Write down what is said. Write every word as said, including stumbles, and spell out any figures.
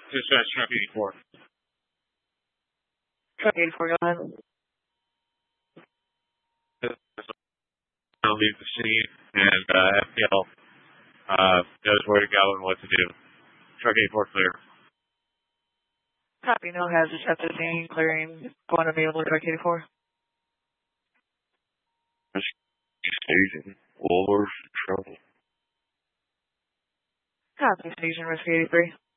Dispatch truck eighty-four. Truck eighty-four, go ahead. I'll leave the scene, and uh, F P L uh, knows where to go and what to do. Truck eighty-four clear. Copy, no hazards at the scene, clearing, going to be able to truck eighty-four. Station, Woolworth, trouble. Copy, station, risk eighty-three.